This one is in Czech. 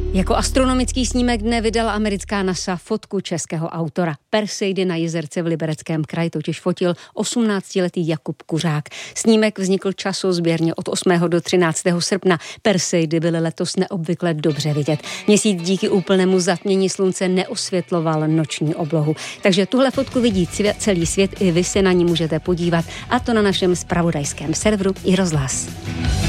Jako astronomický snímek dne vydala americká NASA fotku českého autora. Perseidy na Jizerce v Libereckém kraji totiž fotil 18letý Jakub Kuřák. Snímek vznikl časozběrně od 8. do 13. srpna. Perseidy byly letos neobvykle dobře vidět. Měsíc díky úplnému zatmění slunce neosvětloval noční oblohu. Takže tuhle fotku vidí celý svět, i vy se na ní můžete podívat, a to na našem zpravodajském serveru iRozhlas.